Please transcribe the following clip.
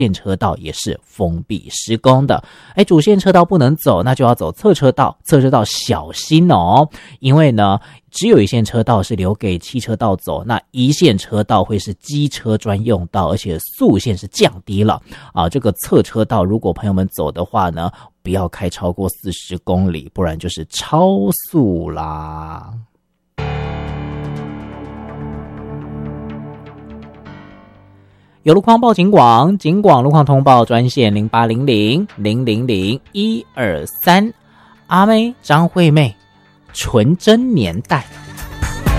线车道也是封闭施工的。主线车道不能走，那就要走侧车道，侧车道小心哦，因为呢只有一线车道是留给汽车道走，那一线车道会是机车专用道，而且速限是降低了啊。这个侧车道如果朋友们走的话呢，不要开超过40公里，不然就是超速啦。有路况报警广，警广路况通报专线0800-000-123。阿妹张惠妹，纯真年代。